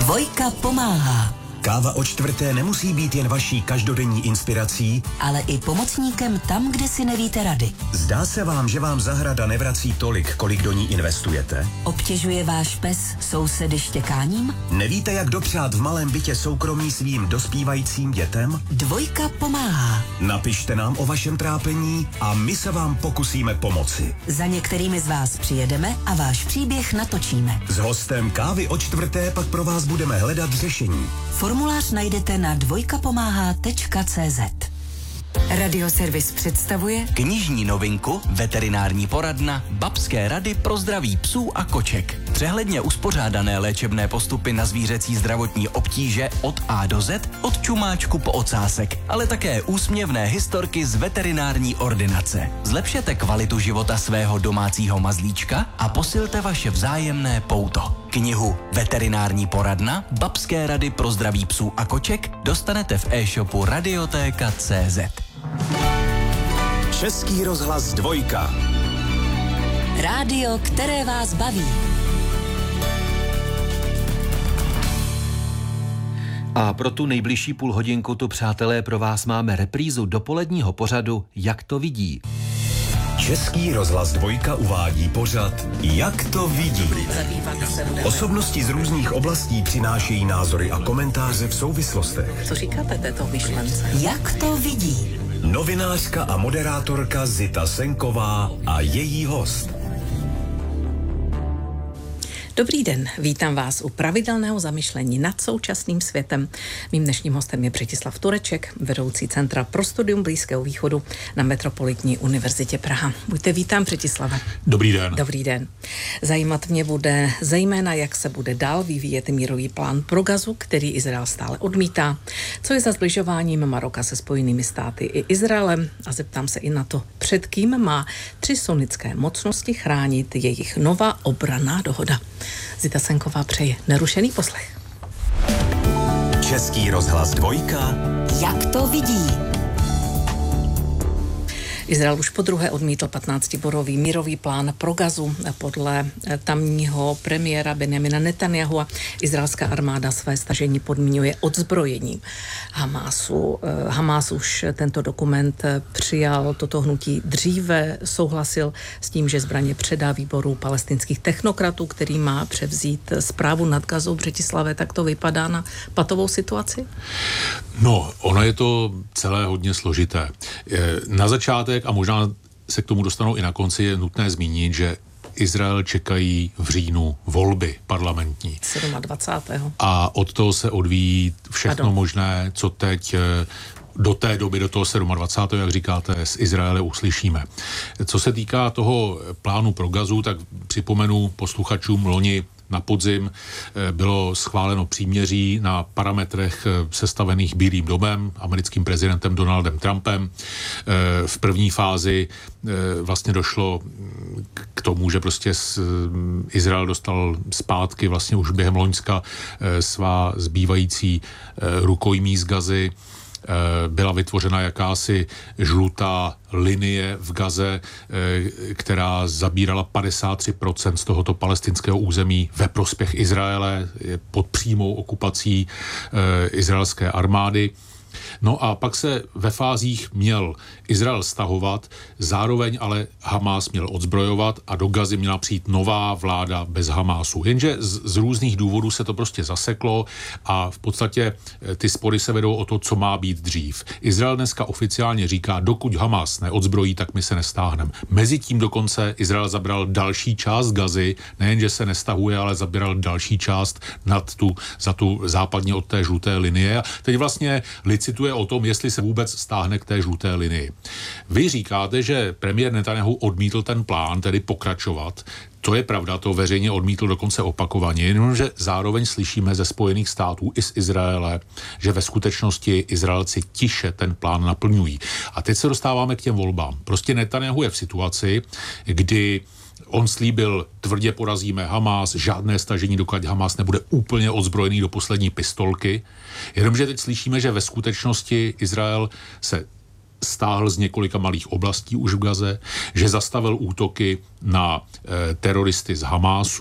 Dvojka pomáhá. Káva o čtvrté nemusí být jen vaší každodenní inspirací, ale i pomocníkem tam, kde si nevíte rady. Zdá se vám, že vám zahrada nevrací tolik, kolik do ní investujete? Obtěžuje váš pes sousedy štěkáním? Nevíte, jak dopřát v malém bytě soukromí svým dospívajícím dětem? Dvojka pomáhá. Napište nám o vašem trápení a my se vám pokusíme pomoci. Za některými z vás přijedeme a váš příběh natočíme. S hostem Kávy o čtvrté pak pro vás budeme hledat řešení. Formulář najdete na dvojkapomáhá.cz. Radioservis představuje knižní novinku, veterinární poradna, babské rady pro zdraví psů a koček. Přehledně uspořádané léčebné postupy na zvířecí zdravotní obtíže od A do Z, od čumáčku po ocásek, ale také úsměvné historky z veterinární ordinace. Zlepšete kvalitu života svého domácího mazlíčka a posilte vaše vzájemné pouto. Knihu Veterinární poradna, babské rady pro zdraví psů a koček dostanete v e-shopu Radiotéka.cz. Český rozhlas Dvojka. Rádio, které vás baví. A pro tu nejbližší půlhodinku tu, přátelé, pro vás máme reprízu dopoledního pořadu Jak to vidí. Český rozhlas Dvojka uvádí pořad Jak to vidí. Osobnosti z různých oblastí přinášejí názory a komentáře v souvislostech. Co říkáte této myšlence? Jak to vidí. Novinářka a moderátorka Zita Senková a její host. Dobrý den, vítám vás u pravidelného zamyšlení nad současným světem. Mým dnešním hostem je Břetislav Tureček, vedoucí Centra pro studium Blízkého východu na Metropolitní univerzitě Praha. Buďte vítám, Břetislave. Dobrý den. Dobrý den. Zajímat mě bude zejména, jak se bude dál vyvíjet mírový plán pro Gazu, který Izrael stále odmítá. Co je za zbližováním Maroka se Spojenými státy i Izraelem? A zeptám se i na to, před kým má 3 sunnické mocnosti chránit jejich nová obranná dohoda. Zita Senková přeje nerušený poslech. Český rozhlas Dvojka. Jak to vidí. Izrael už podruhé odmítl 15-bodový mírový plán pro Gazu. Podle tamního premiéra Benjamina Netanjahua izraelská armáda své stažení podmiňuje odzbrojením Hamásu. Hamás už tento dokument přijal, toto hnutí dříve souhlasil s tím, že zbraně předá výboru palestinských technokratů, který má převzít správu nad Gazou. Břetislave, tak to vypadá na patovou situaci? No, ono je to celé hodně složité. Na začátek, a možná se k tomu dostanou i na konci, je nutné zmínit, že Izrael čekají v říjnu volby parlamentní. 27. A od toho se odvíjí všechno možné, co teď do té doby, do toho 27. jak říkáte, z Izraele uslyšíme. Co se týká toho plánu pro Gazu, tak připomenu posluchačům, loni na podzim bylo schváleno příměří na parametrech sestavených Bílým domem, americkým prezidentem Donaldem Trumpem. V první fázi vlastně došlo k tomu, že prostě Izrael dostal zpátky vlastně už během loňska svá zbývající rukojmí z Gazy. Byla vytvořena jakási žlutá linie v Gaze, která zabírala 53% z tohoto palestinského území ve prospěch Izraele, pod přímou okupací izraelské armády. No a pak se ve fázích měl Izrael stahovat, zároveň ale Hamás měl odzbrojovat a do Gazy měla přijít nová vláda bez Hamásu. Jenže z různých důvodů se to prostě zaseklo a v podstatě ty spory se vedou o to, co má být dřív. Izrael dneska oficiálně říká, dokud Hamás neodzbrojí, tak my se nestáhneme. Mezitím dokonce Izrael zabral další část Gazy, nejenže se nestahuje, ale zabral další část za tu západně od té žluté linie. A teď vlastně licituje o tom, jestli se vůbec stáhne k té žluté linii. Vy říkáte, že premiér Netanyahu odmítl ten plán, tedy pokračovat. To je pravda, to veřejně odmítl dokonce opakovaně, jenomže zároveň slyšíme ze Spojených států i z Izraele, že ve skutečnosti Izraelci tiše ten plán naplňují. A teď se dostáváme k těm volbám. Prostě Netanyahu je v situaci, kdy on slíbil, tvrdě porazíme Hamás, žádné stažení, dokud Hamás nebude úplně odzbrojený do poslední pistolky. Jenomže teď slyšíme, že ve skutečnosti Izrael se stáhl z několika malých oblastí už v Gaze, že zastavil útoky na teroristy z Hamásu,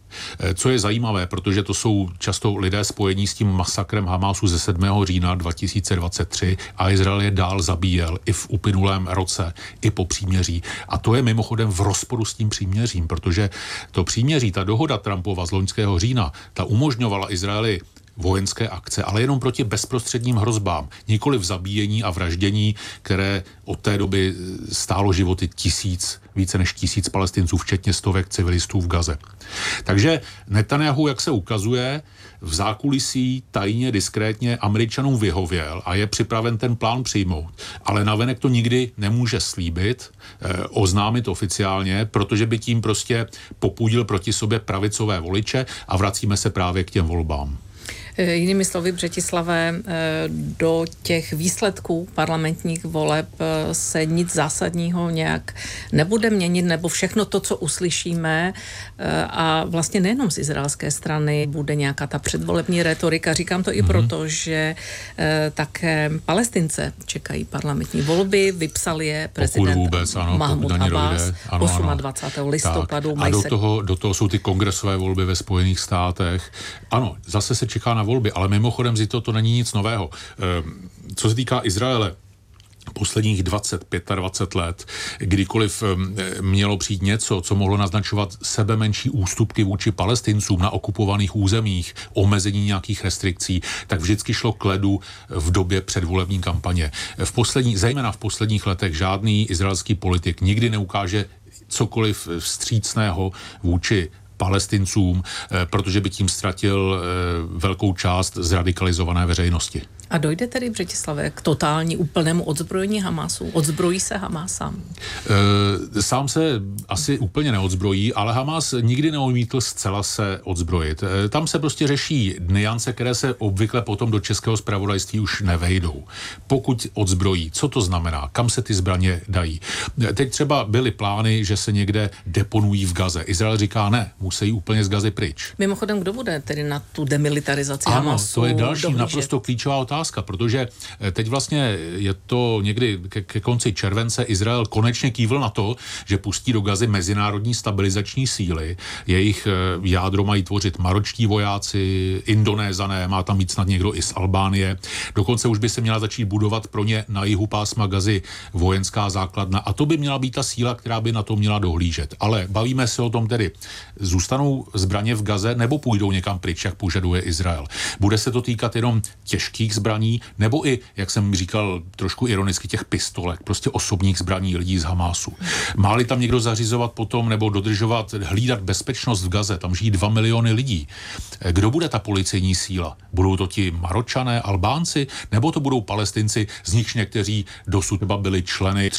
Co je zajímavé, protože to jsou často lidé spojení s tím masakrem Hamásu ze 7. října 2023 a Izrael je dál zabíjel i v uplynulém roce, i po příměří. A to je mimochodem v rozporu s tím příměřím, protože to příměří, ta dohoda Trumpova z loňského října, ta umožňovala Izraeli vojenské akce, ale jenom proti bezprostředním hrozbám, nikoli v zabíjení a vraždění, které od té doby stálo životy více než 1000 Palestinců, včetně stovek civilistů v Gaze. Takže Netanjahu, jak se ukazuje, v zákulisí tajně, diskrétně Američanům vyhověl a je připraven ten plán přijmout. Ale navenek to nikdy nemůže slíbit, oznámit oficiálně, protože by tím prostě popudil proti sobě pravicové voliče a vracíme se právě k těm volbám. Jinými slovy, Břetislave, do těch výsledků parlamentních voleb se nic zásadního nějak nebude měnit, nebo všechno to, co uslyšíme, a vlastně nejenom z izraelské strany bude nějaká ta předvolební retorika. Říkám to i proto, že také Palestince čekají parlamentní volby, vypsal je prezident Mahmud Abbas 28. listopadu. A do toho jsou ty kongresové volby ve Spojených státech. Ano, zase se čeká na volby, ale mimochodem to není nic nového. Co se týká Izraele, posledních 25 let, kdykoliv mělo přijít něco, co mohlo naznačovat sebemenší ústupky vůči Palestincům na okupovaných územích, omezení nějakých restrikcí, tak vždycky šlo k ledu v době předvolební kampaně. Zejména v posledních letech žádný izraelský politik nikdy neukáže cokoliv vstřícného vůči Palestincům, protože by tím ztratil velkou část zradikalizované veřejnosti. A dojde tedy, Břetislave, k totální úplnému odzbrojení Hamasu? Odzbrojí se Hamas sám? Sám se asi úplně neodzbrojí, ale Hamas nikdy neodmítl zcela se odzbrojit. Tam se prostě řeší nuance, které se obvykle potom do českého zpravodajství už nevejdou. Pokud odzbrojí, co to znamená? Kam se ty zbraně dají? Teď třeba byly plány, že se někde deponují v Gaze. Izrael říká ne, musí úplně z Gazy pryč. Mimochodem, kdo bude tedy na tu demilitarizaci Hamasu? Ano, to je další naprosto klíčová otázka, protože teď vlastně je to někdy ke konci července Izrael konečně kývl na to, že pustí do Gazy mezinárodní stabilizační síly. Jejich jádro mají tvořit maročtí vojáci, Indonézané, má tam být snad někdo i z Albánie. Dokonce už by se měla začít budovat pro ně na jihu pásma Gazy vojenská základna a to by měla být ta síla, která by na to měla dohlížet. Ale bavíme se o tom tedy, zůstanou zbraně v Gaze nebo půjdou někam pryč, jak požaduje Izrael. Bude se to týkat jenom těžkých zbraní, nebo i, jak jsem říkal trošku ironicky, těch pistolek, prostě osobních zbraní lidí z Hamásu. Má-li tam někdo zařizovat potom nebo hlídat bezpečnost v Gaze, tam žijí 2 miliony lidí. Kdo bude ta policejní síla? Budou to ti Maročané, Albánci, nebo to budou Palestinci, z nichž někteří dosud byli členy